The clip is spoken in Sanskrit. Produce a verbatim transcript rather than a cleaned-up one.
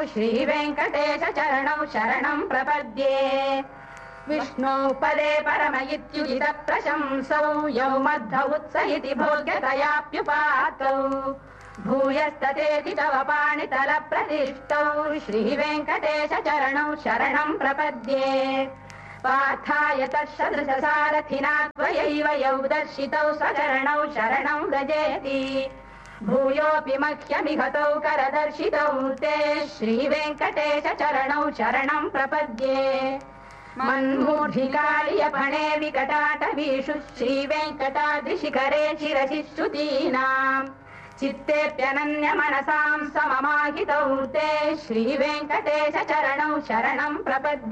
श्रीवेङ्कटेश चरणौ शरणं प्रपद्ये विष्णौ पदे परम इत्युदित प्रशंसौ यौ मध्व उत्स इति भोग्यतयाप्युपातौ भूयस्ततेति तव पाणितल प्रतिष्ठौ श्रीवेङ्कटेश चरणौ शरणं प्रपद्ये पार्थाय तत्सदृशसारथिना त्वयैव यौ दर्शितौ स्वचरणौ शरणं व्रजेति भूयोऽपि मह्यमिहतौ करदर्शितौ ते श्रीवेङ्कटेश चरणौ शरणं प्रपद्ये मन्मूर्धिकालियपणे विकटाटवीषु श्रीवेङ्कटाद्रिशिखरे शिरसि श्रुतीनाम् चित्तेऽप्यनन्यमनसां सममाहितौ ते श्रीवेङ्कटेश चरणौ शरणं प्रपद्ये।